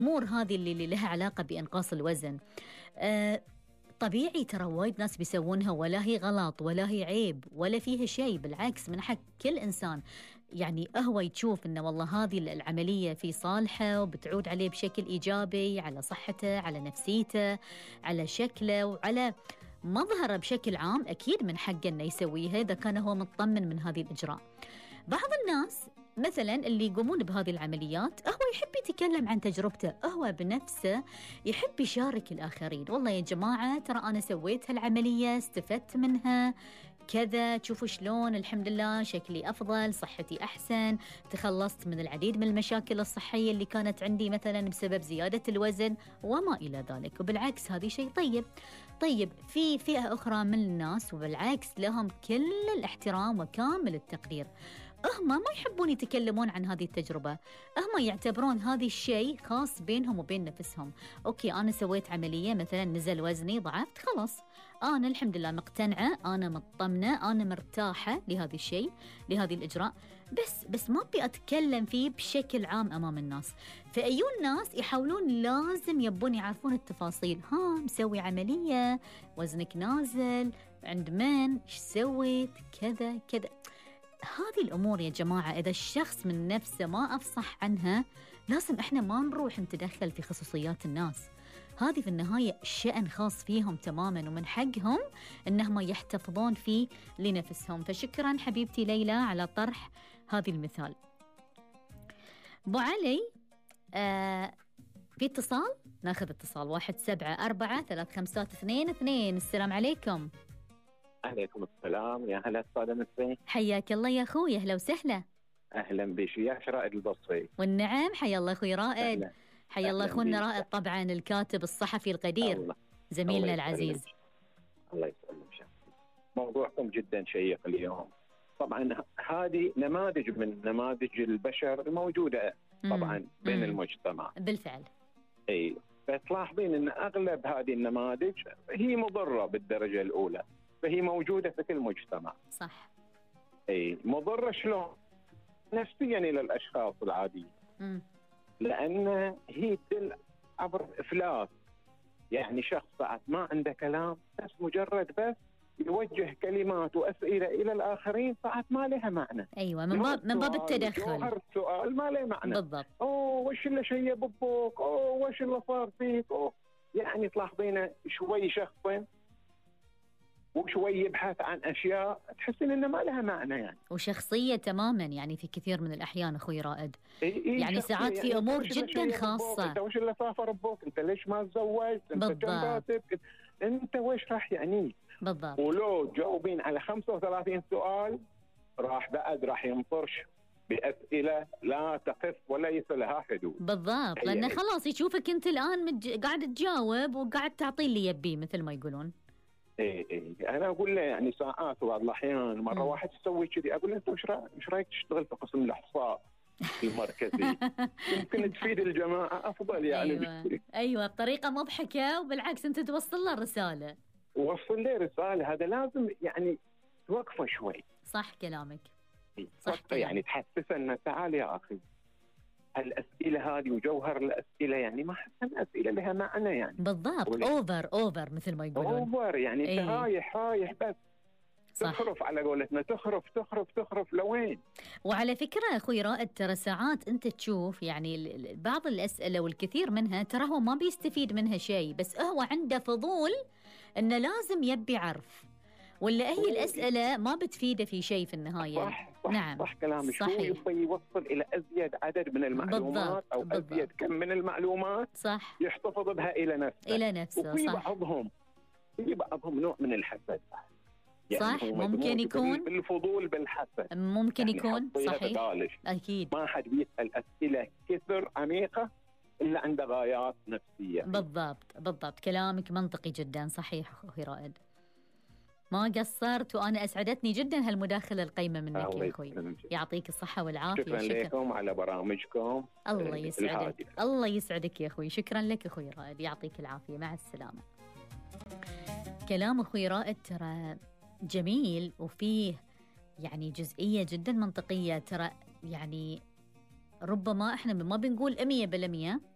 الأمور هذه اللي لها علاقة بإنقاص الوزن، طبيعي ترى وايد ناس بيسوونها، ولا هي غلط ولا هي عيب ولا فيها شيء، بالعكس من حق كل إنسان يعني هو تشوف إنه والله هذه العملية في صالحه وبتعود عليه بشكل إيجابي على صحته، على نفسيته، على شكله وعلى مظهره بشكل عام. أكيد من حقه إنه يسويها إذا كان هو مطمن من هذه الإجراء. بعض الناس مثلا اللي يقومون بهذه العمليات هو يحب يتكلم عن تجربته، هو بنفسه يحب يشارك الآخرين، والله يا جماعة ترى أنا سويت هالعملية استفدت منها كذا، تشوفوا شلون الحمد لله شكلي أفضل، صحتي أحسن، تخلصت من العديد من المشاكل الصحية اللي كانت عندي مثلا بسبب زيادة الوزن وما إلى ذلك. وبالعكس هذا شيء طيب في فئة أخرى من الناس وبالعكس لهم كل الاحترام وكامل التقدير، هم ما يحبون يتكلمون عن هذه التجربة، هم يعتبرون هذا الشيء خاص بينهم وبين نفسهم. أوكي أنا سويت عملية مثلا نزل وزني ضعفت، خلاص أنا الحمد لله مقتنعة، أنا مطمنة، أنا مرتاحة لهذا الشيء، لهذه الإجراء، بس ما أبي أتكلم فيه بشكل عام أمام الناس. فأيون ناس يحاولون لازم يبون يعرفون التفاصيل، مسوي عملية، وزنك نازل، عند من، إيش سويت، كذا كذا. هذه الأمور يا جماعة إذا الشخص من نفسه ما أفصح عنها لازم إحنا ما نروح نتدخل في خصوصيات الناس. هذه في النهاية شأن خاص فيهم تماما ومن حقهم إنهم يحتفظون فيه لنفسهم. فشكرا حبيبتي ليلى على طرح هذه المثال. أبو علي في اتصال، ناخذ اتصال 174-352-2. السلام عليكم. عليكم السلام، يا هلا أستاذة نسرين. حياك الله يا أخوي، أهلا وسهلا. أهلا بك يا رائد البصري. والنعم، حيا الله أخوي رائد. حيا الله أخونا رائد طبعا الكاتب الصحفي القدير، زميلنا العزيز. الله يسلمك. موضوعكم جدا شيق اليوم. طبعا هذه نماذج من نماذج البشر الموجودة طبعا بين المجتمع. بالفعل. أي فتلاحظين أن أغلب هذه النماذج هي مضرة بالدرجة الأولى، فهي موجودة في كل مجتمع. صح. أي مضرة شلون؟ نفسيا إلى الأشخاص العاديين. لأن هي تدل عبر إفلاس، يعني شخص ساعات ما عنده كلام، بس مجرد بس يوجه كلمات وأسئلة إلى الآخرين ساعات ما لها معنى. أيوة، من باب التدخل. جوهر السؤال ما له معنى. بالضبط. وش اللي شيء ببوك، وش اللي صار فيك، يعني تلاحظين شوي شخصين وشوي يبحث عن أشياء تحسين إنه ما لها معنى يعني. وشخصية تماما يعني في كثير من الأحيان أخوي رائد. يعني ساعات في أمور جدا خاصة. أنت وش اللي صافر بوك، أنت ليش ما تزوجت، أنت جنباتك، أنت وش راح يعني. بالضبط. ولو جاوبين على 35 سؤال راح ينطرش بأسئلة لا تقف وليس لها حدود. بالضبط، لأنه خلاص يشوفك أنت الآن قاعد تجاوب وقاعد تعطي اللي يبيه مثل ما يقولون. إيه أنا أقول له يعني ساعات وبعض الأحيان مرة واحد يسوي كذي، أقول له أنت وش رأيك تشتغل في قسم الإحصاء المركزي؟ يمكن تفيد الجماعة أفضل يعني. أيوة بطريقة مضحكة، وبالعكس أنت توصل له رسالة. وصل لي رسالة، هذا لازم يعني توقفه شوي. صح كلامك. صح يعني تحسسه أنه تعال يا أخي الأسئلة هذه وجوهر الأسئلة يعني ما حسن أسئلة لها معنى يعني. بالضبط. أوفر مثل ما يقولون. أوفر يعني أنت رايح بس صح. تخرف على قولتنا، تخرف لوين. وعلى فكرة أخوي رائد ترى ساعات أنت تشوف يعني بعض الأسئلة والكثير منها ترى هو ما بيستفيد منها شيء، بس هو عنده فضول أنه لازم يبي عرف، ولا هي الأسئلة ما بتفيده في شيء في النهاية. صح. نعم صح كلامك. هو يبغى يوصل إلى أزيد عدد من المعلومات. بالضبط. أو أزيد كم من المعلومات. صح. يحتفظ بها إلى نفسه. وفي بعضهم نوع من الحسد. يعني صح. ممكن يكون بالفضول بالحسد. ممكن يعني يكون صحيح. أكيد ما حد بيسأل أسئلة كثر عميقة إلا عنده غايات نفسية. بالضبط كلامك منطقي جدا. صحيح أخوي رائد، ما قصرت، وأنا أسعدتني جدا هالمداخلة القيمة منك يا أخوي. يعطيك الصحة والعافية. شكرا لكم على برامجكم. الله يسعدك. الله يسعدك يا أخوي. شكرا لك أخوي رائد، يعطيك العافية. مع السلامة. كلام أخوي رائد ترى جميل وفيه يعني جزئية جدا منطقية. ترى يعني ربما احنا ما بنقول 100%،